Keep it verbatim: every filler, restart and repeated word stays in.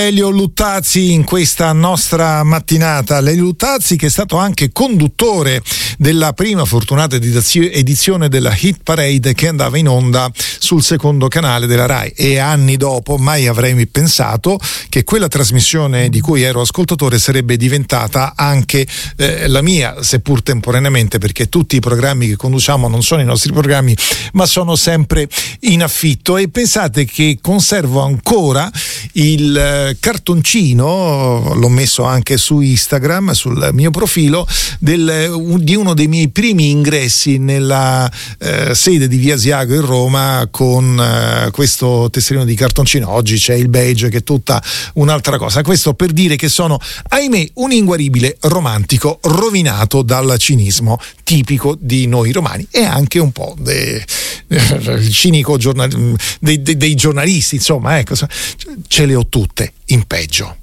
Elio Luttazzi in questa nostra mattinata. Elio Luttazzi, che è stato anche conduttore della prima fortunata edizione della Hit Parade, che andava in onda sul secondo canale della Rai, e anni dopo mai avrei pensato che quella trasmissione di cui ero ascoltatore sarebbe diventata anche eh, la mia, seppur temporaneamente, perché tutti i programmi che conduciamo non sono i nostri programmi ma sono sempre in affitto. E pensate che conservo ancora il eh, cartoncino, l'ho messo anche su Instagram, sul mio profilo, del, di uno dei miei primi ingressi nella eh, sede di Via Asiago in Roma, con eh, questo tesserino di cartoncino. Oggi c'è il badge, che è tutta un'altra cosa. Questo per dire che sono, ahimè, un inguaribile romantico rovinato dal cinismo tipico di noi romani, e anche un po' de, il cinico giornal, dei, dei, dei giornalisti, insomma, ecco, ce le ho tutte in peggio.